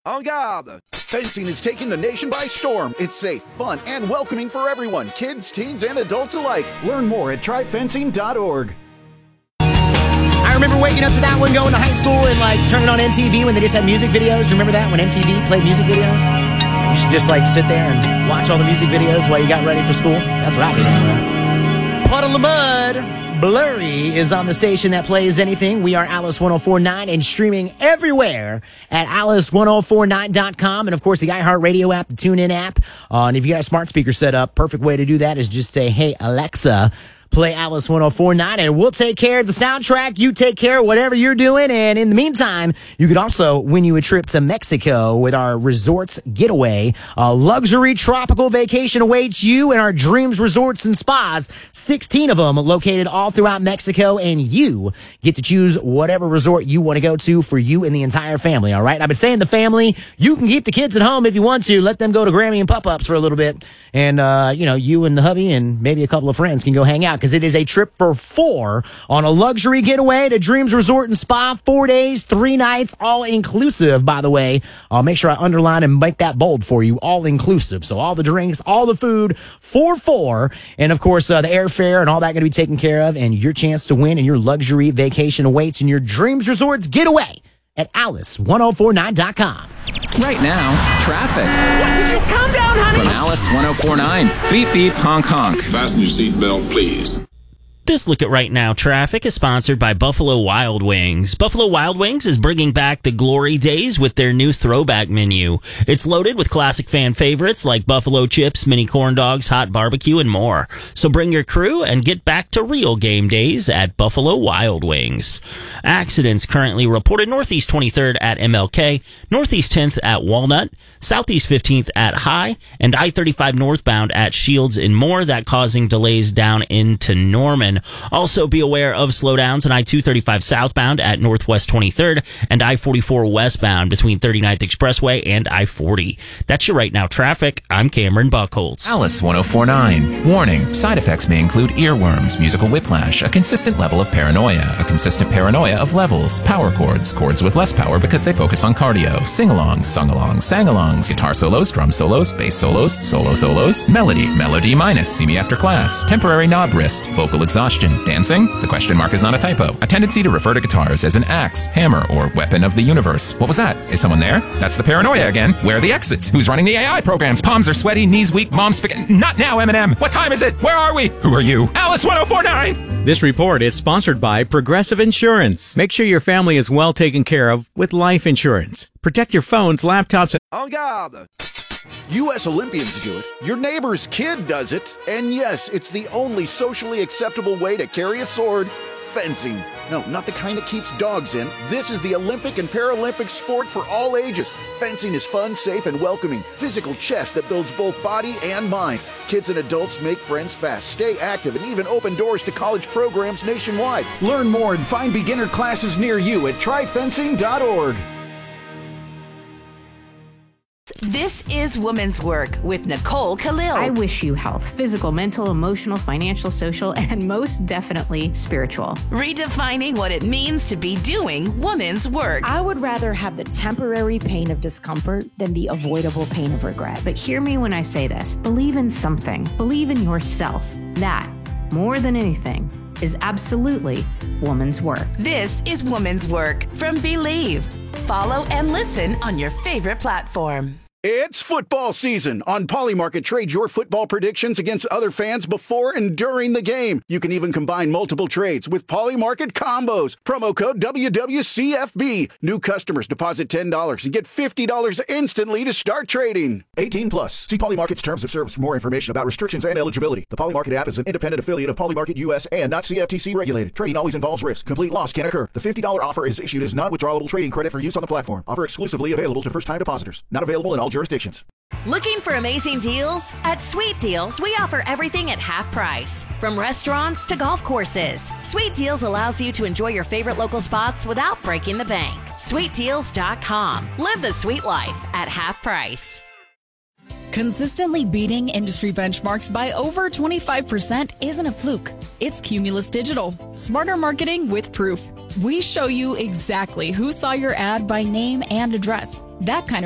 En garde! Fencing is taking the nation by storm. It's safe, fun, and welcoming for everyone, kids, teens, and adults alike. Learn more at tryfencing.org. I remember waking up to that one, going to high school and turning on MTV when they just had music videos. Remember that, when MTV played music videos? You should just sit there and watch all the music videos while you got ready for school. That's what I did anyway. Puddle of Mud. Blurry is on the station that plays anything. We are Alice 1049 and streaming everywhere at Alice1049.com. And of course, the iHeartRadio app, the TuneIn app. And if you got a smart speaker set up, perfect way to do that is just say, hey, Alexa, play Alice 1049, and we'll take care of the soundtrack. You take care of whatever you're doing. And in the meantime, you could also win you a trip to Mexico with our resorts getaway. A luxury tropical vacation awaits you in our Dreams Resorts and Spas. 16 of them located all throughout Mexico, and you get to choose whatever resort you want to go to for you and the entire family. All right. I've been saying the family, you can keep the kids at home if you want to. Let them go to Grammy and Pup-Ups for a little bit. And, you and the hubby and maybe a couple of friends can go hang out, because it is a trip for 4 on a luxury getaway to Dreams Resort and Spa. 4 days, 3 nights, all inclusive, by the way. I'll make sure I underline and make that bold for you. All inclusive. So all the drinks, all the food for 4. And of course, the airfare and all that going to be taken care of. And your chance to win and your luxury vacation awaits in your Dreams Resorts getaway at Alice1049.com. Right now, traffic. What? Did you calm down, honey? From Alice 1049. Beep, beep, honk, honk. Fasten your seatbelt, please. This look at Right Now Traffic is sponsored by Buffalo Wild Wings. Buffalo Wild Wings is bringing back the glory days with their new throwback menu. It's loaded with classic fan favorites like buffalo chips, mini corn dogs, hot barbecue, and more. So bring your crew and get back to real game days at Buffalo Wild Wings. Accidents currently reported Northeast 23rd at MLK, Northeast 10th at Walnut, Southeast 15th at High, and I-35 northbound at Shields and Moore, that causing delays down into Norman. Also be aware of slowdowns on I-235 southbound at Northwest 23rd and I-44 westbound between 39th Expressway and I-40. That's your Right Now Traffic. I'm Cameron Buckholtz. Alice 1049. Warning. Side effects may include earworms, musical whiplash, a consistent level of paranoia, a consistent paranoia of levels, power chords, chords with less power because they focus on cardio, sing-alongs, sung-alongs, sang-alongs, guitar solos, drum solos, bass solos, solo solos, melody, melody minus, see me after class, temporary knob wrist, vocal exhaustion, dancing? The question mark is not a typo. A tendency to refer to guitars as an axe, hammer, or weapon of the universe. What was that? Is someone there? That's the paranoia again. Where are the exits? Who's running the AI programs? Palms are sweaty, knees weak, mom's spaghetti. Not now, Eminem. What time is it? Where are we? Who are you? Alice 1049! This report is sponsored by Progressive Insurance. Make sure your family is well taken care of with life insurance. Protect your phones, laptops, En garde! U.S. Olympians do it. Your neighbor's kid does it. And yes, it's the only socially acceptable way to carry a sword. Fencing. No, not the kind that keeps dogs in. This is the Olympic and Paralympic sport for all ages. Fencing is fun, safe, and welcoming. Physical chess that builds both body and mind. Kids and adults make friends fast, stay active, and even open doors to college programs nationwide. Learn more and find beginner classes near you at tryfencing.org. This is Women's Work with Nicole Khalil. I wish you health, physical, mental, emotional, financial, social, and most definitely spiritual. Redefining what it means to be doing women's work. I would rather have the temporary pain of discomfort than the avoidable pain of regret. But hear me when I say this. Believe in something. Believe in yourself. That, more than anything, is absolutely woman's work. This is Women's Work from Believe. Follow and listen on your favorite platform. It's football season. On Polymarket, trade your football predictions against other fans before and during the game. You can even combine multiple trades with Polymarket combos. Promo code WWCFB. New customers deposit $10 and get $50 instantly to start trading. 18 plus. See Polymarket's terms of service for more information about restrictions and eligibility. The Polymarket app is an independent affiliate of Polymarket US and not CFTC regulated. Trading always involves risk. Complete loss can occur. The $50 offer is issued as non-withdrawable trading credit for use on the platform. Offer exclusively available to first-time depositors. Not available in all jurisdictions. Looking for amazing deals? At Sweet Deals, we offer everything at half price. From restaurants to golf courses. Sweet Deals allows you to enjoy your favorite local spots without breaking the bank. SweetDeals.com. Live the sweet life at half price. Consistently beating industry benchmarks by over 25% isn't a fluke. It's Cumulus Digital. Smarter marketing with proof. We show you exactly who saw your ad by name and address. That kind of